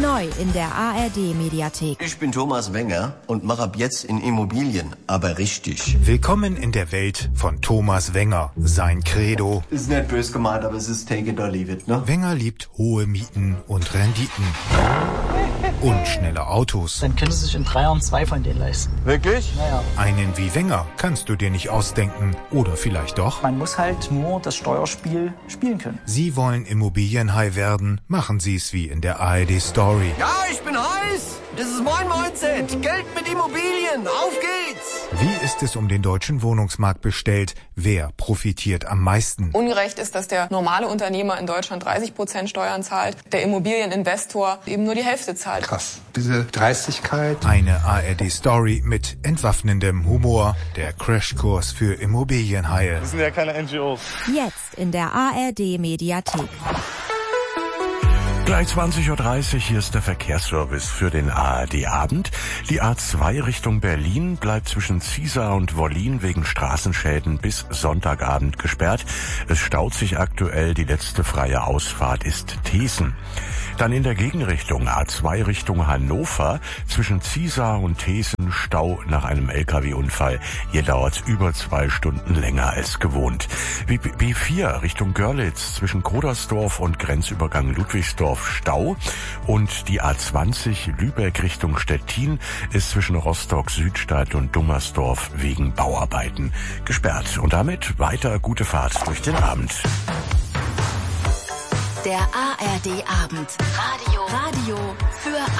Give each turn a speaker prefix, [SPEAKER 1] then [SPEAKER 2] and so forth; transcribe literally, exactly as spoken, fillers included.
[SPEAKER 1] Neu in der A R D-Mediathek.
[SPEAKER 2] Ich bin Thomas Wenger und mache ab jetzt in Immobilien, aber richtig.
[SPEAKER 3] Willkommen in der Welt von Thomas Wenger. Sein Credo:
[SPEAKER 2] Ist nicht böse gemeint, aber es ist take it or leave it, ne?
[SPEAKER 3] Wenger liebt hohe Mieten und Renditen. Und schnelle Autos.
[SPEAKER 4] Dann können Sie sich in drei Jahren zwei von denen leisten.
[SPEAKER 2] Wirklich?
[SPEAKER 4] Naja.
[SPEAKER 3] Einen wie Wenger kannst du dir nicht ausdenken. Oder vielleicht doch?
[SPEAKER 4] Man muss halt nur das Steuerspiel spielen können.
[SPEAKER 3] Sie wollen Immobilienhai werden? Machen Sie es wie in der A R D-Story.
[SPEAKER 2] Ja, ich bin heiß! Das ist mein Mindset! Geld mit Immobilien! Auf geht's!
[SPEAKER 3] Wie ist es um den deutschen Wohnungsmarkt bestellt? Wer profitiert am meisten?
[SPEAKER 5] Ungerecht ist, dass der normale Unternehmer in Deutschland dreißig Prozent Steuern zahlt, der Immobilieninvestor eben nur die Hälfte zahlt.
[SPEAKER 6] Krass. Diese Dreistigkeit.
[SPEAKER 3] Eine A R D-Story mit entwaffnendem Humor. Der Crashkurs für Immobilienhaie.
[SPEAKER 7] Das sind ja keine N G Os.
[SPEAKER 1] Jetzt in der A R D-Mediathek.
[SPEAKER 8] Gleich zwanzig Uhr dreißig, hier ist der Verkehrsservice für den A R D-Abend. Die A zwei Richtung Berlin bleibt zwischen Ziesar und Wollin wegen Straßenschäden bis Sonntagabend gesperrt. Es staut sich aktuell, die letzte freie Ausfahrt ist Thesen. Dann in der Gegenrichtung A zwei Richtung Hannover zwischen Ziesar und Thesen Stau nach einem L K W-Unfall. Hier dauert es über zwei Stunden länger als gewohnt. B vier Richtung Görlitz zwischen Kodersdorf und Grenzübergang Ludwigsdorf Stau. Und die A zwanzig Lübeck Richtung Stettin ist zwischen Rostock-Südstadt und Dummersdorf wegen Bauarbeiten gesperrt. Und damit weiter gute Fahrt durch den Abend.
[SPEAKER 1] Der A R D-Abend. Radio. Radio für